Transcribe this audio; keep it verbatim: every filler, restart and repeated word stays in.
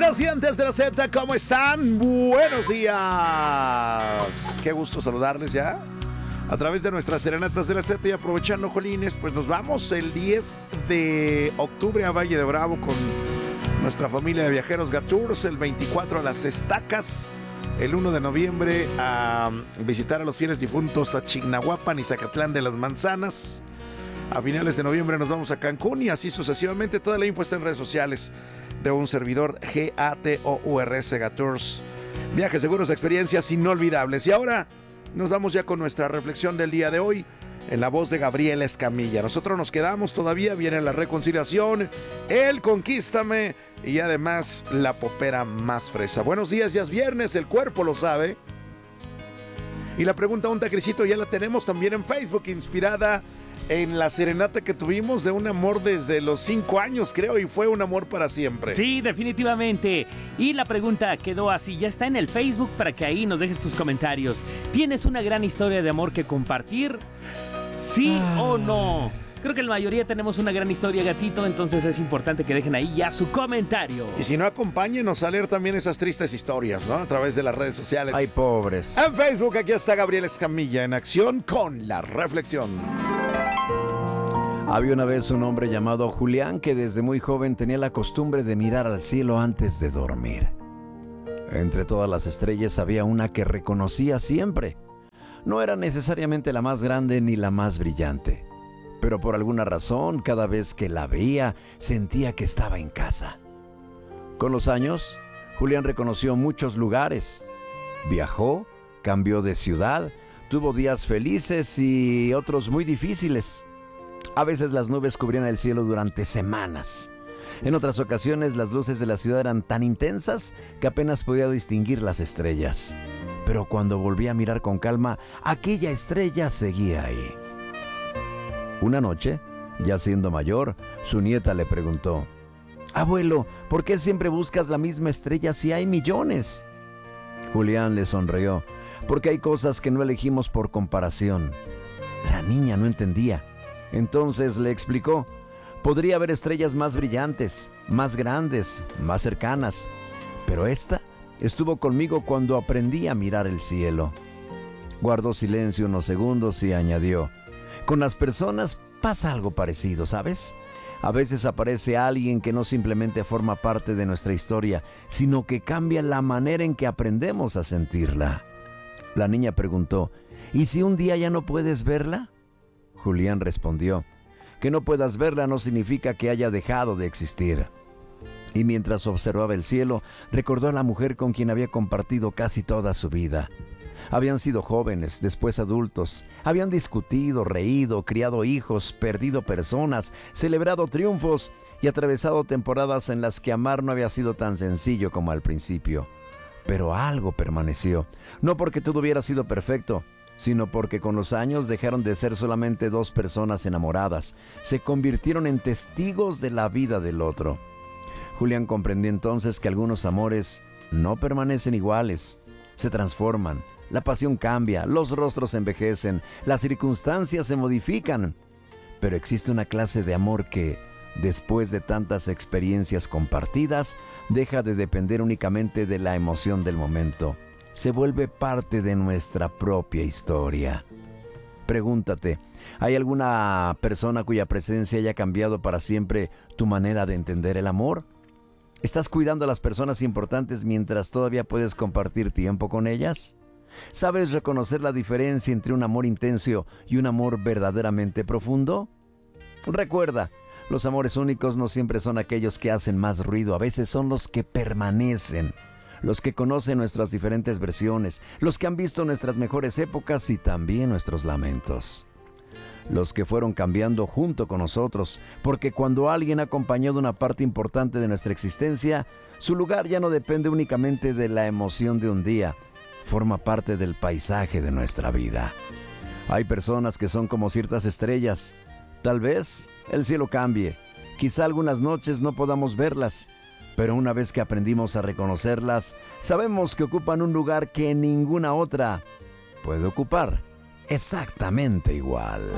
Los dientes de la Z, ¿cómo están? Buenos días. Qué gusto saludarles ya a través de nuestras serenatas de la Z. Y aprovechando, jolines, pues nos vamos el diez de octubre a Valle de Bravo con nuestra familia de viajeros Gatours, el veinticuatro a Las Estacas, el uno de noviembre a visitar a los fieles difuntos a Chignahuapan y Zacatlán de las Manzanas. A finales de noviembre nos vamos a Cancún y así sucesivamente. Toda la info está en redes sociales de un servidor, G A T O U R S, Gatours. Viajes seguros, experiencias inolvidables. Y ahora nos vamos ya con nuestra reflexión del día de hoy en la voz de Gabriel Escamilla. Nosotros nos quedamos todavía, viene la reconciliación, el Conquístame y además la popera más fresa. Buenos días, ya es viernes, el cuerpo lo sabe. Y la pregunta un tacrisito ya la tenemos también en Facebook, inspirada en la serenata que tuvimos de un amor desde los cinco años, creo, y fue un amor para siempre. Sí, definitivamente. Y la pregunta quedó así, ya está en el Facebook para que ahí nos dejes tus comentarios. ¿Tienes una gran historia de amor que compartir? ¿Sí ah. o no? Creo que la mayoría tenemos una gran historia, gatito, entonces es importante que dejen ahí ya su comentario. Y si no, acompáñenos a leer también esas tristes historias, ¿no? A través de las redes sociales. Ay, pobres. En Facebook, aquí está Gabriel Escamilla en acción con la reflexión. Había una vez un hombre llamado Julián que desde muy joven tenía la costumbre de mirar al cielo antes de dormir. Entre todas las estrellas había una que reconocía siempre. No era necesariamente la más grande ni la más brillante, pero por alguna razón, cada vez que la veía, sentía que estaba en casa. Con los años, Julián reconoció muchos lugares. Viajó, cambió de ciudad, tuvo días felices y otros muy difíciles. A veces las nubes cubrían el cielo durante semanas. En otras ocasiones las luces de la ciudad eran tan intensas que apenas podía distinguir las estrellas. Pero cuando volvía a mirar con calma, aquella estrella seguía ahí. Una noche, ya siendo mayor, su nieta le preguntó: «Abuelo, ¿por qué siempre buscas la misma estrella si hay millones?» Julián le sonrió: «Porque hay cosas que no elegimos por comparación». La niña no entendía. Entonces le explicó: podría haber estrellas más brillantes, más grandes, más cercanas, pero esta estuvo conmigo cuando aprendí a mirar el cielo. Guardó silencio unos segundos y añadió: con las personas pasa algo parecido, ¿sabes? A veces aparece alguien que no simplemente forma parte de nuestra historia, sino que cambia la manera en que aprendemos a sentirla. La niña preguntó: ¿y si un día ya no puedes verla? Julián respondió: que no puedas verla no significa que haya dejado de existir. Y mientras observaba el cielo, recordó a la mujer con quien había compartido casi toda su vida. Habían sido jóvenes, después adultos, habían discutido, reído, criado hijos, perdido personas, celebrado triunfos y atravesado temporadas en las que amar no había sido tan sencillo como al principio. Pero algo permaneció, no porque todo hubiera sido perfecto, sino porque con los años dejaron de ser solamente dos personas enamoradas, se convirtieron en testigos de la vida del otro. Julián comprendió entonces que algunos amores no permanecen iguales, se transforman, la pasión cambia, los rostros envejecen, las circunstancias se modifican, pero existe una clase de amor que, después de tantas experiencias compartidas, deja de depender únicamente de la emoción del momento. Se vuelve parte de nuestra propia historia. Pregúntate, ¿hay alguna persona cuya presencia haya cambiado para siempre tu manera de entender el amor? ¿Estás cuidando a las personas importantes mientras todavía puedes compartir tiempo con ellas? ¿Sabes reconocer la diferencia entre un amor intenso y un amor verdaderamente profundo? Recuerda, los amores únicos no siempre son aquellos que hacen más ruido, a veces son los que permanecen. Los que conocen nuestras diferentes versiones, los que han visto nuestras mejores épocas y también nuestros lamentos. Los que fueron cambiando junto con nosotros, porque cuando alguien ha acompañado una parte importante de nuestra existencia, su lugar ya no depende únicamente de la emoción de un día, forma parte del paisaje de nuestra vida. Hay personas que son como ciertas estrellas. Tal vez el cielo cambie, quizá algunas noches no podamos verlas, pero una vez que aprendimos a reconocerlas, sabemos que ocupan un lugar que ninguna otra puede ocupar exactamente igual.